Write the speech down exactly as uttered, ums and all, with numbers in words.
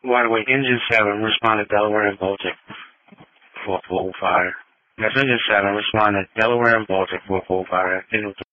By the way, Engine seven responded Delaware and Baltic for full fire. Yes, Engine seven responded Delaware and Baltic for full fire.